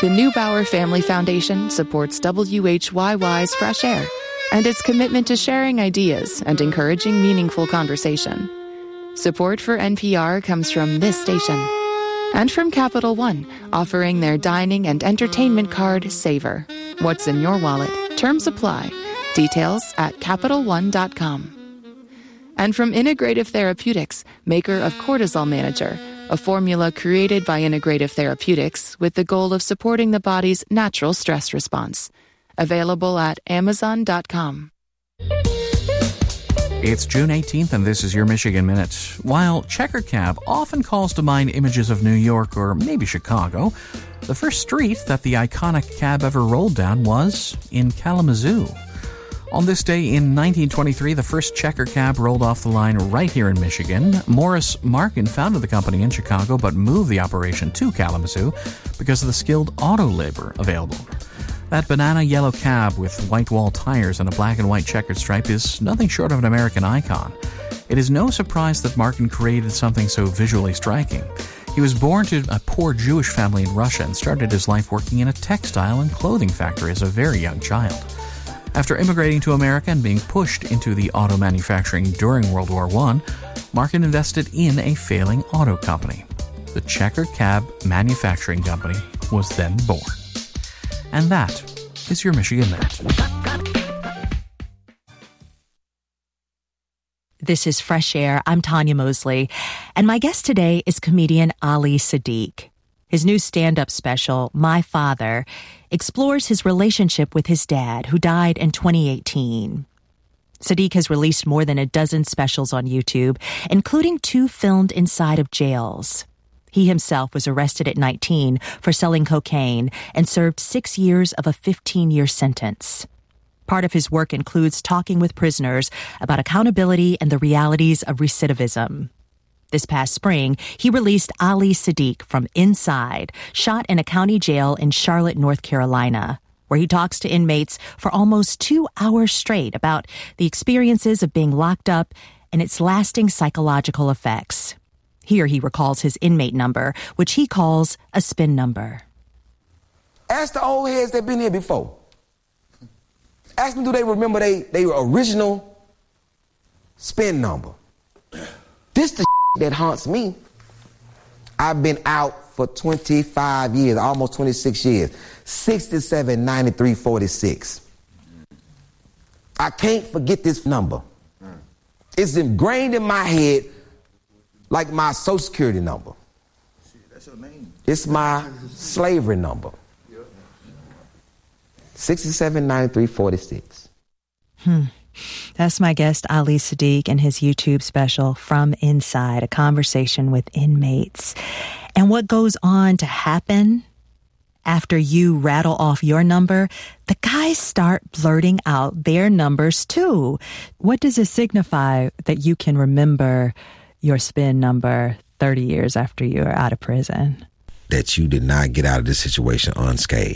The Neubauer Family Foundation supports WHYY's Fresh Air and its commitment to sharing ideas and encouraging meaningful conversation. Support for NPR comes from this station and from Capital One, offering their dining and entertainment card, Savor. What's in your wallet? Terms apply. Details at CapitalOne.com. And from Integrative Therapeutics, maker of Cortisol Manager, a formula created by Integrative Therapeutics with the goal of supporting the body's natural stress response. Available at Amazon.com. It's June 18th, and this is your Michigan Minute. While Checker Cab often calls to mind images of New York or maybe Chicago, the first street that the iconic cab ever rolled down was in Kalamazoo. On this day in 1923, the first Checker Cab rolled off the line right here in Michigan. Morris Markin founded the company in Chicago, but moved the operation to Kalamazoo because of the skilled auto labor available. That banana yellow cab with white wall tires and a black and white checkered stripe is nothing short of an American icon. It is no surprise that Markin created something so visually striking. He was born to a poor Jewish family in Russia and started his life working in a textile and clothing factory as a very young child. After immigrating to America and being pushed into the auto manufacturing during World War I, Markin invested in a failing auto company. The Checker Cab Manufacturing Company was then born. And that is your Michigan Minute. This is Fresh Air. I'm Tanya Mosley, and my guest today is comedian Ali Siddiq. His new stand-up special, My Father, explores his relationship with his dad, who died in 2018. Siddiq has released more than a dozen specials on YouTube, including 2 filmed inside of jails. He himself was arrested at 19 for selling cocaine and served 6 years of a 15-year sentence. Part of his work includes talking with prisoners about accountability and the realities of recidivism. This past spring, he released Ali Siddiq from Inside, shot in a county jail in Charlotte, North Carolina, where he talks to inmates for almost 2 hours straight about the experiences of being locked up and its lasting psychological effects. Here he recalls his inmate number, which he calls a spin number. Ask the old heads that been here before. Ask them, do they remember they original spin number? This the that haunts me. I've been out for 25 years, almost 26 years. 67, 93, 46. I can't forget this number. It's ingrained in my head like my Social Security number. That's your name. It's my slavery number. 67, 93, 46. That's my guest, Ali Siddiq, and his YouTube special, From Inside, a conversation with inmates. And what goes on to happen after you rattle off your number, the guys start blurting out their numbers too. What does it signify that you can remember your spin number 30 years after you're out of prison? That you did not get out of this situation unscathed.